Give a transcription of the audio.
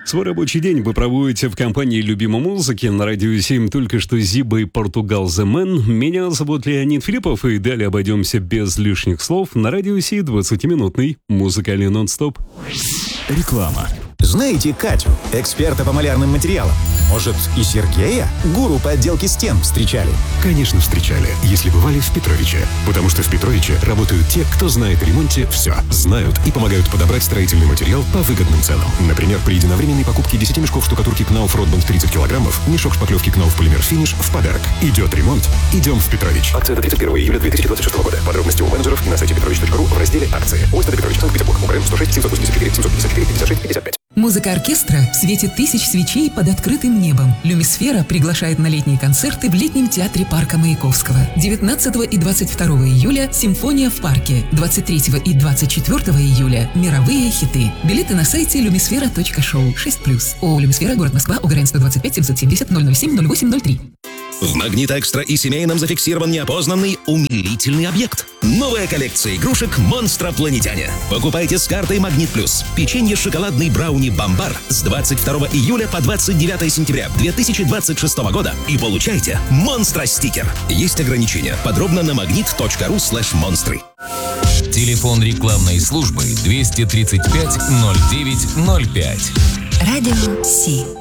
Свой рабочий день вы проводите в компании любимой музыки. На радио 7 только что Зиба и Португал The Man. Меня зовут Леонид Филиппов, и далее обойдемся без лишних слов. На радио 7 20-минутный музыкальный нон-стоп. Реклама. Знаете Катю, эксперта по малярным материалам? Может, и Сергея, гуру по отделке стен, встречали? Конечно, встречали, если бывали в Петровиче. Потому что в Петровиче работают те, кто знает о ремонте все. Знают и помогают подобрать строительный материал по выгодным ценам. Например, при единовременной покупке 10 мешков штукатурки Knauf Ротбанд 30 килограммов, мешок шпаклевки Knauf Полимер Финиш в подарок. Идет ремонт, идем в Петрович. Акция до 31 июля 2026 года. Подробности у менеджеров на сайте petrovich.ru в разделе «Акции». ОСТ Петрович, Санкт-Петербург. УКРМ 106 784 754 56 55. Музыка оркестра в свете тысяч свечей под открытым небом. Люмисфера приглашает на летние концерты в летнем театре парка Маяковского. 19 и 22 июля «Симфония в парке». 23 и 24 июля «Мировые хиты». Билеты на сайте lumisfera.show 6+. ООО «Люмисфера», город Москва, УГРН 125 770 007 0803. В «Магнит Экстра» и семейном зафиксирован неопознанный умилительный объект. Новая коллекция игрушек «Монстропланетяне». Покупайте с картой «Магнит Плюс». Печенье шоколадный брауни «Бомбар» с 22 июля по 29 сентября 2026 года и получайте «Монстро-стикер». Есть ограничения. Подробно на magnit.ru/монстры. Телефон рекламной службы 235 09 05. Радио Си.